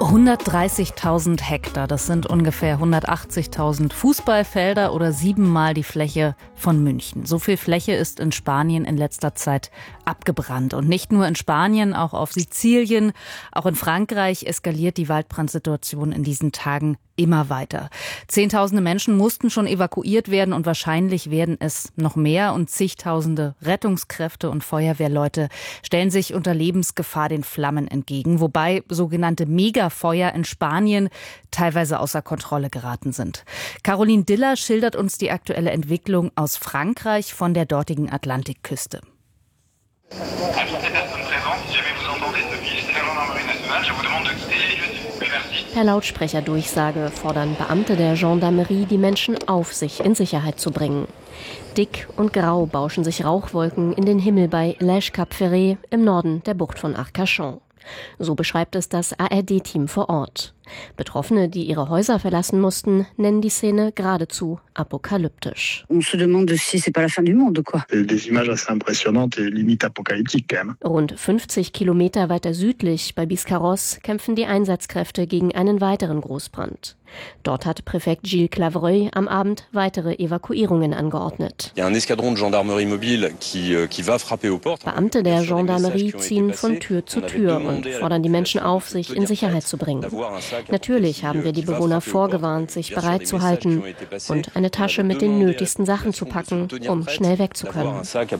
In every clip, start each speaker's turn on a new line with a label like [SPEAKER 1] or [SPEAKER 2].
[SPEAKER 1] 130.000 Hektar, das sind ungefähr 180.000 Fußballfelder oder 7-mal die Fläche von München. So viel Fläche ist in Spanien in letzter Zeit abgebrannt. Und nicht nur in Spanien, auch auf Sizilien, auch in Frankreich eskaliert die Waldbrandsituation in diesen Tagen immer weiter. Zehntausende Menschen mussten schon evakuiert werden und wahrscheinlich werden es noch mehr. Und zigtausende Rettungskräfte und Feuerwehrleute stellen sich unter Lebensgefahr den Flammen entgegen, wobei sogenannte Megafeuer in Spanien teilweise außer Kontrolle geraten sind. Caroline Diller schildert uns die aktuelle Entwicklung aus Frankreich von der dortigen Atlantikküste. Per Lautsprecherdurchsage fordern Beamte der Gendarmerie die Menschen auf, sich in Sicherheit zu bringen. Dick und grau bauschen sich Rauchwolken in den Himmel bei Lège-Cap-Ferret im Norden der Bucht von Arcachon. So beschreibt es das ARD-Team vor Ort. Betroffene, die ihre Häuser verlassen mussten, nennen die Szene geradezu apokalyptisch. Rund 50 Kilometer weiter südlich bei Biscarrosse kämpfen die Einsatzkräfte gegen einen weiteren Großbrand. Dort hat Präfekt Gilles Clavreuil am Abend weitere Evakuierungen angeordnet. Beamte der Gendarmerie ziehen von Tür zu Tür und fordern die Menschen auf, sich in Sicherheit zu bringen. Natürlich haben wir die Bewohner vorgewarnt, sich bereit zu halten und eine Tasche mit den nötigsten Sachen zu packen, um schnell weg zu können.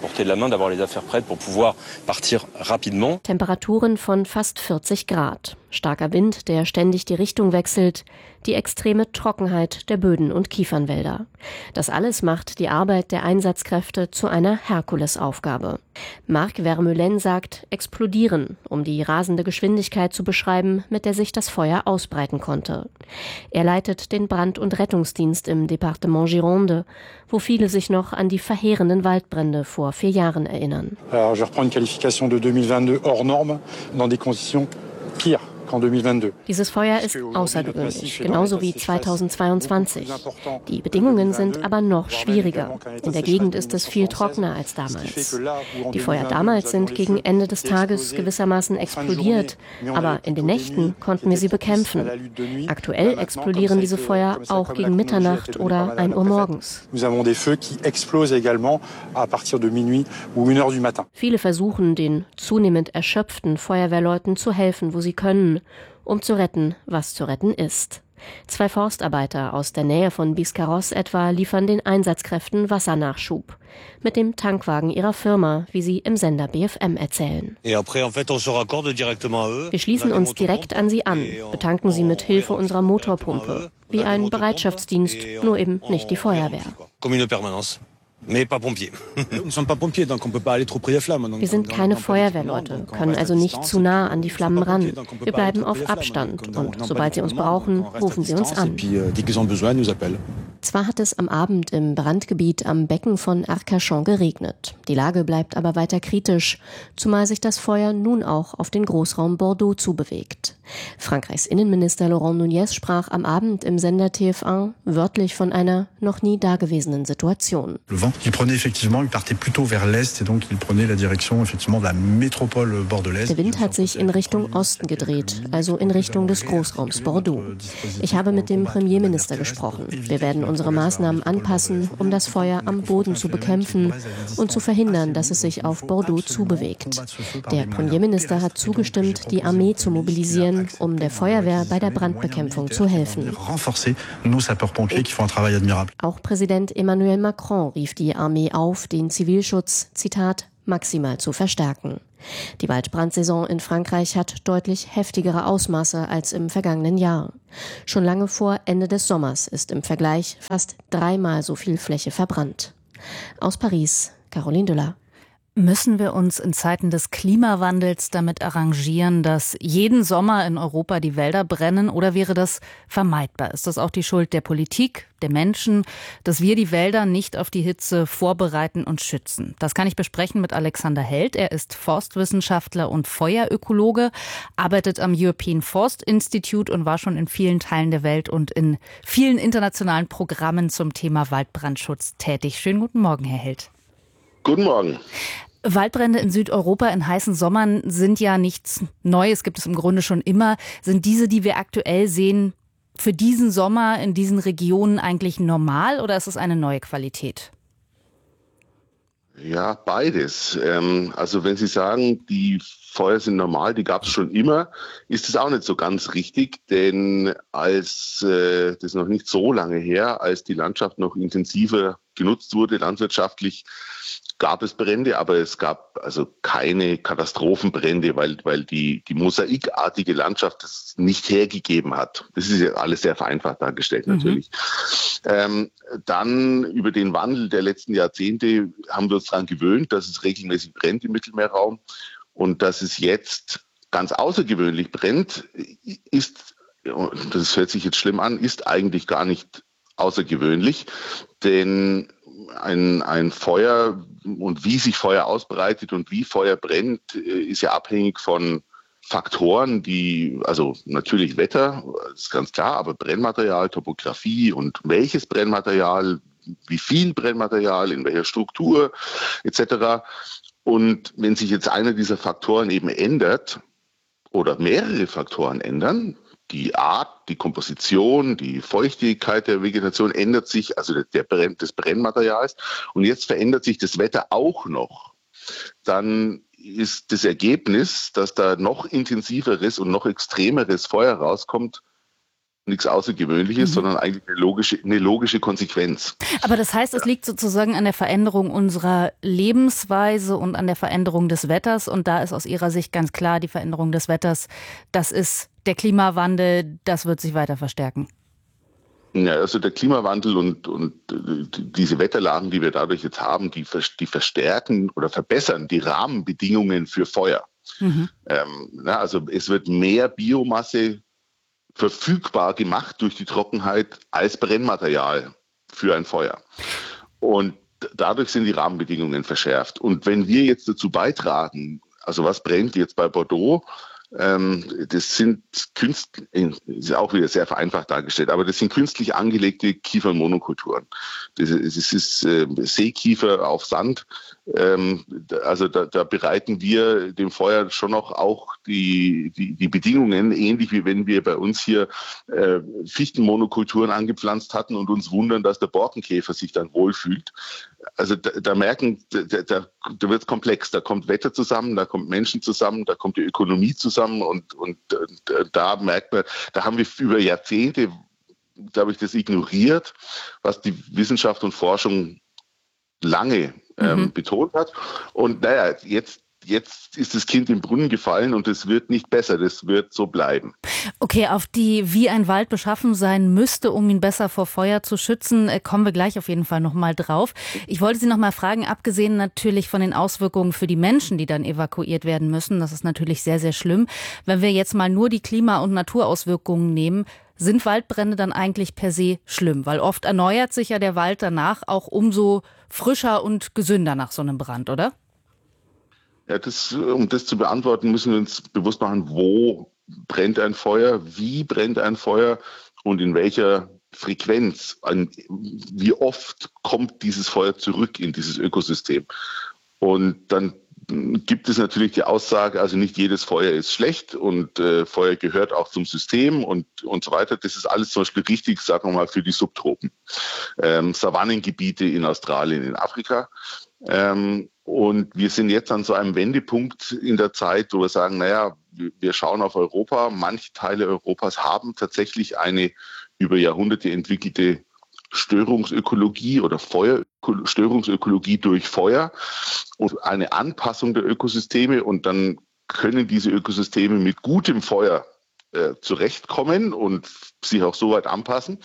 [SPEAKER 1] Temperaturen von fast 40 Grad. Starker Wind, der ständig die Richtung wechselt, die extreme Trockenheit der Böden und Kiefernwälder. Das alles macht die Arbeit der Einsatzkräfte zu einer Herkulesaufgabe. Marc Vermeulen sagt explodieren, um die rasende Geschwindigkeit zu beschreiben, mit der sich das Feuer ausbreiten konnte. Er leitet den Brand- und Rettungsdienst im Departement Gironde, wo viele sich noch an die verheerenden Waldbrände vor 4 Jahren erinnern.
[SPEAKER 2] Alors, je reprends une qualification de 2022 hors norme dans des conditions pires.
[SPEAKER 1] Dieses Feuer ist außergewöhnlich, genauso wie 2022. Die Bedingungen sind aber noch schwieriger. In der Gegend ist es viel trockener als damals. Die Feuer damals sind gegen Ende des Tages gewissermaßen explodiert, aber in den Nächten konnten wir sie bekämpfen. Aktuell explodieren diese Feuer auch gegen Mitternacht oder 1 Uhr morgens. Viele versuchen, den zunehmend erschöpften Feuerwehrleuten zu helfen, wo sie können, um zu retten, was zu retten ist. 2 Forstarbeiter aus der Nähe von Biscarrosse etwa liefern den Einsatzkräften Wassernachschub. Mit dem Tankwagen ihrer Firma, wie sie im Sender BFM erzählen. Wir schließen uns direkt an sie an, betanken sie mit Hilfe unserer Motorpumpe. Wie ein Bereitschaftsdienst, nur eben nicht die Feuerwehr. Wir sind keine Feuerwehrleute, können also nicht zu nah an die Flammen ran. Wir bleiben auf Abstand und sobald sie uns brauchen, rufen sie uns an. Zwar hat es am Abend im Brandgebiet am Becken von Arcachon geregnet. Die Lage bleibt aber weiter kritisch, zumal sich das Feuer nun auch auf den Großraum Bordeaux zubewegt. Frankreichs Innenminister Laurent Nunez sprach am Abend im Sender TF1 wörtlich von einer noch nie dagewesenen Situation.
[SPEAKER 3] Der
[SPEAKER 1] Wind hat sich in Richtung Osten gedreht, also in Richtung des Großraums Bordeaux. Ich habe mit dem Premierminister gesprochen. Wir werden unsere Maßnahmen anpassen, um das Feuer am Boden zu bekämpfen und zu verhindern, dass es sich auf Bordeaux zubewegt. Der Premierminister hat zugestimmt, die Armee zu mobilisieren, um der Feuerwehr bei der Brandbekämpfung zu helfen. Auch Präsident Emmanuel Macron rief die Armee auf, den Zivilschutz, Zitat, maximal zu verstärken. Die Waldbrandsaison in Frankreich hat deutlich heftigere Ausmaße als im vergangenen Jahr. Schon lange vor Ende des Sommers ist im Vergleich fast 3-mal so viel Fläche verbrannt. Aus Paris, Caroline Diller. Müssen wir uns in Zeiten des Klimawandels damit arrangieren, dass jeden Sommer in Europa die Wälder brennen, oder wäre das vermeidbar? Ist das auch die Schuld der Politik, der Menschen, dass wir die Wälder nicht auf die Hitze vorbereiten und schützen? Das kann ich besprechen mit Alexander Held. Er ist Forstwissenschaftler und Feuerökologe, arbeitet am European Forest Institute und war schon in vielen Teilen der Welt und in vielen internationalen Programmen zum Thema Waldbrandschutz tätig. Schönen guten Morgen, Herr Held.
[SPEAKER 4] Guten Morgen.
[SPEAKER 3] Waldbrände in Südeuropa in heißen Sommern sind ja nichts Neues, gibt es im Grunde schon immer. Sind diese, die wir aktuell sehen, für diesen Sommer in diesen Regionen eigentlich normal oder ist es eine neue Qualität?
[SPEAKER 4] Ja, beides. Also wenn Sie sagen, die Feuer sind normal, die gab es schon immer, ist es auch nicht so ganz richtig, denn als das ist noch nicht so lange her, als die Landschaft noch intensiver genutzt wurde, landwirtschaftlich, gab es Brände, aber es gab also keine Katastrophenbrände, weil die mosaikartige Landschaft das nicht hergegeben hat. Das ist ja alles sehr vereinfacht dargestellt natürlich. Dann über den Wandel der letzten Jahrzehnte haben wir uns daran gewöhnt, dass es regelmäßig brennt im Mittelmeerraum und dass es jetzt ganz außergewöhnlich brennt, ist, das hört sich jetzt schlimm an, ist eigentlich gar nicht außergewöhnlich, denn ein Feuer und wie sich Feuer ausbreitet und wie Feuer brennt, ist ja abhängig von Faktoren, die, also natürlich Wetter, ist ganz klar, aber Brennmaterial, Topografie und welches Brennmaterial, wie viel Brennmaterial, in welcher Struktur etc. Und wenn sich jetzt einer dieser Faktoren eben ändert oder mehrere Faktoren ändern, die Art, die Komposition, die Feuchtigkeit der Vegetation ändert sich, also des Brennmaterials. Und jetzt verändert sich das Wetter auch noch. Dann ist das Ergebnis, dass da noch intensiveres und noch extremeres Feuer rauskommt, nichts Außergewöhnliches, sondern eigentlich eine logische Konsequenz.
[SPEAKER 3] Aber das heißt, es liegt sozusagen an der Veränderung unserer Lebensweise und an der Veränderung des Wetters. Und da ist aus Ihrer Sicht ganz klar, die Veränderung des Wetters, das ist der Klimawandel, das wird sich weiter verstärken.
[SPEAKER 4] Ja, also der Klimawandel und diese Wetterlagen, die wir dadurch jetzt haben, die verstärken oder verbessern die Rahmenbedingungen für Feuer. Also es wird mehr Biomasse verfügbar gemacht durch die Trockenheit als Brennmaterial für ein Feuer. Und dadurch sind die Rahmenbedingungen verschärft. Und wenn wir jetzt dazu beitragen, also was brennt jetzt bei Bordeaux, das sind ist auch wieder sehr vereinfacht dargestellt, aber das sind künstlich angelegte Kiefernmonokulturen. Das ist Seekiefer auf Sand. Also da bereiten wir dem Feuer schon noch auch die Bedingungen, ähnlich wie wenn wir bei uns hier Fichtenmonokulturen angepflanzt hatten und uns wundern, dass der Borkenkäfer sich dann wohlfühlt. Also da merken, da wird es komplex. Da kommt Wetter zusammen, da kommt Menschen zusammen, da kommt die Ökonomie zusammen und da merkt man, da haben wir über Jahrzehnte, glaube ich, das ignoriert, was die Wissenschaft und Forschung lange betont hat. Und naja, jetzt ist das Kind im Brunnen gefallen und es wird nicht besser, das wird so bleiben.
[SPEAKER 3] Okay, auf die, wie ein Wald beschaffen sein müsste, um ihn besser vor Feuer zu schützen, kommen wir gleich auf jeden Fall nochmal drauf. Ich wollte Sie nochmal fragen, abgesehen natürlich von den Auswirkungen für die Menschen, die dann evakuiert werden müssen, das ist natürlich sehr, sehr schlimm. Wenn wir jetzt mal nur die Klima- und Naturauswirkungen nehmen, sind Waldbrände dann eigentlich per se schlimm? Weil oft erneuert sich ja der Wald danach auch umso frischer und gesünder nach so einem Brand, oder?
[SPEAKER 4] Ja, um das zu beantworten, müssen wir uns bewusst machen, wo brennt ein Feuer, wie brennt ein Feuer und in welcher Frequenz, wie oft kommt dieses Feuer zurück in dieses Ökosystem. Und dann gibt es natürlich die Aussage, also nicht jedes Feuer ist schlecht und Feuer gehört auch zum System und so weiter. Das ist alles zum Beispiel richtig, sagen wir mal, für die Subtropen. Savannengebiete in Australien, in Afrika. Und wir sind jetzt an so einem Wendepunkt in der Zeit, wo wir sagen, naja, wir schauen auf Europa. Manche Teile Europas haben tatsächlich eine über Jahrhunderte entwickelte Störungsökologie oder Störungsökologie durch Feuer und eine Anpassung der Ökosysteme. Und dann können diese Ökosysteme mit gutem Feuer zurechtkommen und sich auch so weit anpassen.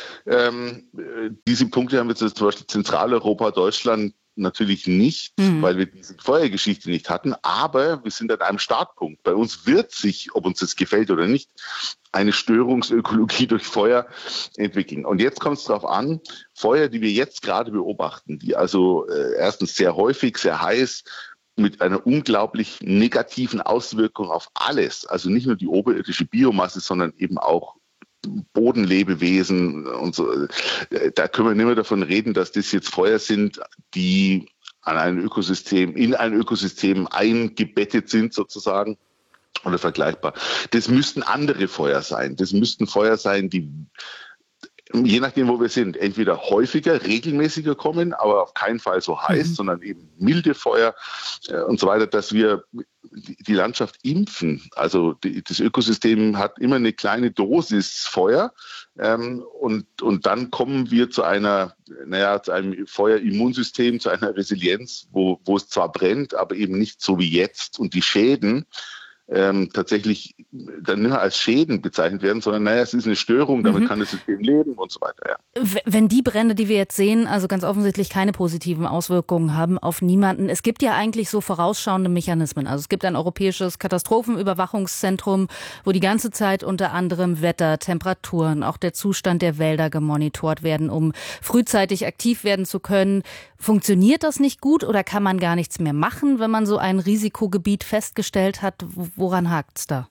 [SPEAKER 4] Diese Punkte haben wir jetzt zum Beispiel Zentraleuropa, Deutschland natürlich nicht, weil wir diese Feuergeschichte nicht hatten, aber wir sind an einem Startpunkt. Bei uns wird sich, ob uns das gefällt oder nicht, eine Störungsökologie durch Feuer entwickeln. Und jetzt kommt es darauf an, Feuer, die wir jetzt gerade beobachten, die also erstens sehr häufig, sehr heiß, mit einer unglaublich negativen Auswirkung auf alles, also nicht nur die oberirdische Biomasse, sondern eben auch Bodenlebewesen und so. Da können wir nicht mehr davon reden, dass das jetzt Feuer sind, die an ein Ökosystem, in ein Ökosystem eingebettet sind sozusagen oder vergleichbar. Das müssten andere Feuer sein. Das müssten Feuer sein, die je nachdem, wo wir sind, entweder häufiger, regelmäßiger kommen, aber auf keinen Fall so heiß, sondern eben milde Feuer und so weiter, dass wir die Landschaft impfen. Also das Ökosystem hat immer eine kleine Dosis Feuer und dann kommen wir zu einem Feuerimmunsystem, zu einer Resilienz, wo es zwar brennt, aber eben nicht so wie jetzt und die Schäden tatsächlich dann nicht mehr als Schäden bezeichnet werden, sondern es ist eine Störung, damit kann das System leben und so weiter. Ja.
[SPEAKER 3] Wenn die Brände, die wir jetzt sehen, also ganz offensichtlich keine positiven Auswirkungen haben auf niemanden. Es gibt ja eigentlich so vorausschauende Mechanismen. Also es gibt ein europäisches Katastrophenüberwachungszentrum, wo die ganze Zeit unter anderem Wetter, Temperaturen, auch der Zustand der Wälder gemonitort werden, um frühzeitig aktiv werden zu können. Funktioniert das nicht gut oder kann man gar nichts mehr machen, wenn man so ein Risikogebiet festgestellt hat? Woran hakt's da?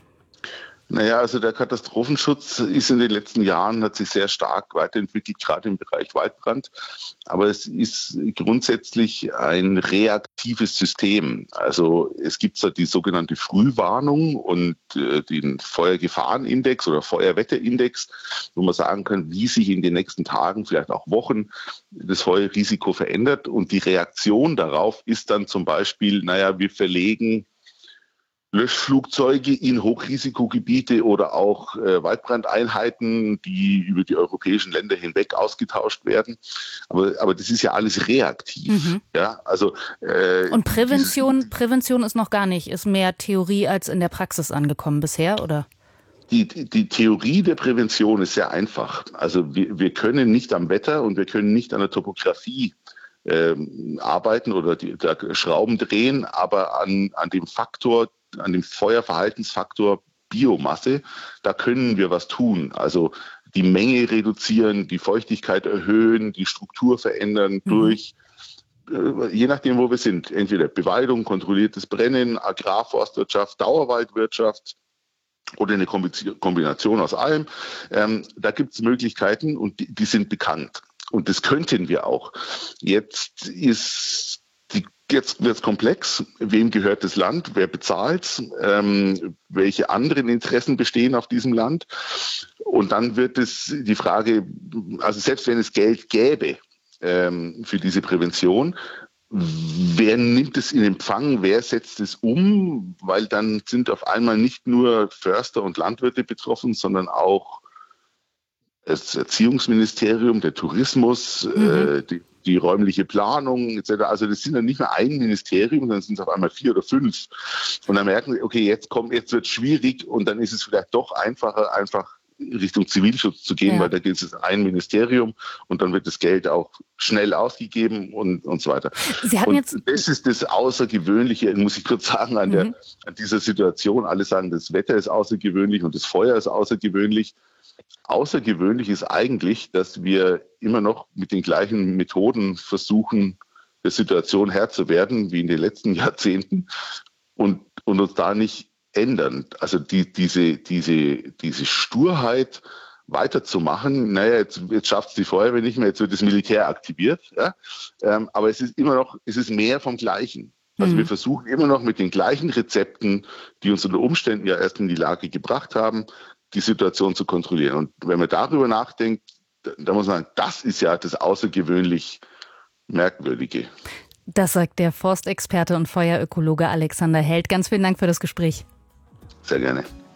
[SPEAKER 4] Also der Katastrophenschutz ist in den letzten Jahren, hat sich sehr stark weiterentwickelt, gerade im Bereich Waldbrand. Aber es ist grundsätzlich ein reaktives System. Also es gibt da die sogenannte Frühwarnung und den Feuergefahrenindex oder Feuerwetterindex, wo man sagen kann, wie sich in den nächsten Tagen, vielleicht auch Wochen, das Feuerrisiko verändert. Und die Reaktion darauf ist dann zum Beispiel, wir verlegen Löschflugzeuge in Hochrisikogebiete oder auch Waldbrandeinheiten, die über die europäischen Länder hinweg ausgetauscht werden. Aber das ist ja alles reaktiv. Ja, also,
[SPEAKER 3] und Prävention ist noch gar nicht, ist mehr Theorie als in der Praxis angekommen bisher, oder?
[SPEAKER 4] Die Theorie der Prävention ist sehr einfach. Also wir können nicht am Wetter und wir können nicht an der Topografie arbeiten oder da Schrauben drehen, aber an dem Faktor, an dem Feuerverhaltensfaktor Biomasse, da können wir was tun. Also die Menge reduzieren, die Feuchtigkeit erhöhen, die Struktur verändern durch, je nachdem, wo wir sind, entweder Beweidung, kontrolliertes Brennen, Agrarforstwirtschaft, Dauerwaldwirtschaft oder eine Kombination aus allem. Da gibt es Möglichkeiten und die sind bekannt. Und das könnten wir auch. Jetzt wird es komplex. Wem gehört das Land? Wer bezahlt? Welche anderen Interessen bestehen auf diesem Land? Und dann wird es die Frage, also selbst wenn es Geld gäbe für diese Prävention, wer nimmt es in Empfang? Wer setzt es um? Weil dann sind auf einmal nicht nur Förster und Landwirte betroffen, sondern auch das Erziehungsministerium, der Tourismus, die räumliche Planung etc. Also das sind dann nicht mehr ein Ministerium, sondern sind es auf einmal 4 oder 5. Und dann merken sie, okay, jetzt wird es schwierig und dann ist es vielleicht doch einfacher, einfach Richtung Zivilschutz zu gehen, weil da gibt es ein Ministerium und dann wird das Geld auch schnell ausgegeben und so weiter. Das ist das Außergewöhnliche, muss ich kurz sagen, an dieser Situation. Alle sagen, das Wetter ist außergewöhnlich und das Feuer ist außergewöhnlich. Außergewöhnlich ist eigentlich, dass wir immer noch mit den gleichen Methoden versuchen, der Situation Herr zu werden wie in den letzten Jahrzehnten und uns da nicht ändern. Also diese Sturheit weiterzumachen, jetzt schafft es die Feuerwehr nicht mehr, jetzt wird das Militär aktiviert. Ja? Aber es ist mehr vom Gleichen. Also wir versuchen immer noch mit den gleichen Rezepten, die uns unter Umständen ja erst in die Lage gebracht haben, die Situation zu kontrollieren. Und wenn man darüber nachdenkt, dann muss man sagen, das ist ja das außergewöhnlich Merkwürdige.
[SPEAKER 3] Das sagt der Forstexperte und Feuerökologe Alexander Held. Ganz vielen Dank für das Gespräch.
[SPEAKER 4] Sehr gerne.